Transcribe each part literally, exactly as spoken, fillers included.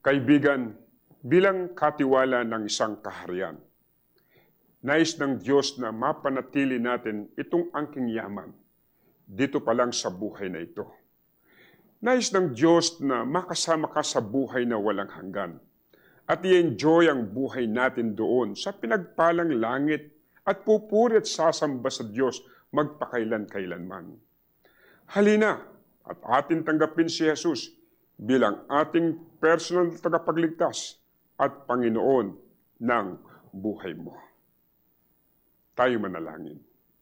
Kaibigan, bilang katiwala ng isang kaharian, nais ng Diyos na mapanatili natin itong angking yaman dito pa lang sa buhay na ito. Nais ng Diyos na makasama ka sa buhay na walang hanggan at i-enjoy ang buhay natin doon sa pinagpalang langit at pupuri at sasamba sa Diyos magpakailan-kailanman. Halina at atin tanggapin si Jesus bilang ating personal tagapagligtas at Panginoon ng buhay mo. Tayo manalangin.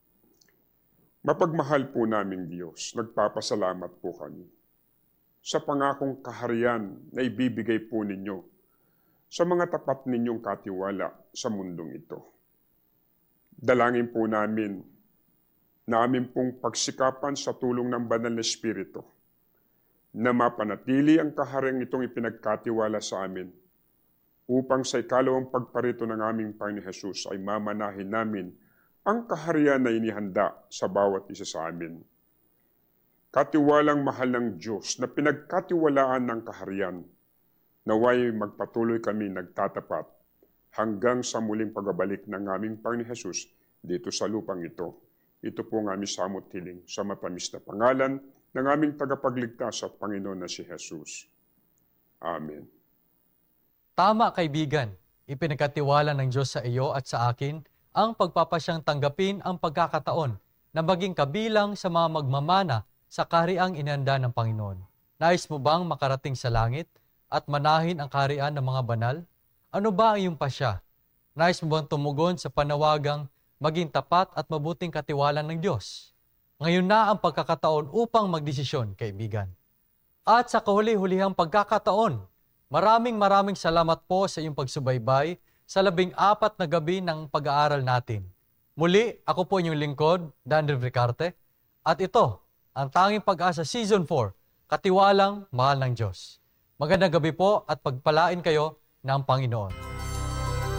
Mapagmahal po naming Diyos, nagpapasalamat po kami sa pangakong kaharian na ibibigay po ninyo sa mga tapat ninyong katiwala sa mundong ito. Dalangin po namin na amin pong pagsikapan sa tulong ng Banal na Espiritu na mapanatili ang kaharian itong ipinagkatiwala sa amin upang sa ikalawang pagparito ng aming Panginoon Jesus ay mamanahin namin ang kaharian na inihanda sa bawat isa sa amin. Katiwalang mahal ng Diyos na pinagkatiwalaan ng kaharian, naway magpatuloy kami nagtatapat hanggang sa muling pagbabalik ng aming Panginoon Jesus dito sa lupang ito. Ito po ang aming samot hiling sa matamis na pangalan ng aming tagapagligtas at Panginoon na si Jesus. Amen. Tama, kaibigan. Ipinagkatiwala ng Diyos sa iyo at sa akin ang pagpapasyang tanggapin ang pagkakataon na maging kabilang sa mga magmamana sa kahariang inihanda ng Panginoon. Nais mo bang makarating sa langit at manahin ang kaharian ng mga banal? Ano ba ang iyong pasya? Nais mo bang tumugon sa panawagang maging tapat at mabuting katiwala ng Diyos? Ngayon na ang pagkakataon upang magdesisyon, kaibigan. At sa kahuli-hulihang pagkakataon, maraming maraming salamat po sa iyong pagsubaybay sa labing apat na gabi ng pag-aaral natin. Muli, ako po inyong lingkod, Daniel Ricarte, at ito, ang Tanging Pag-asa Season four, Katiwalang Mahal ng Diyos. Magandang gabi po at pagpalain kayo ng Panginoon.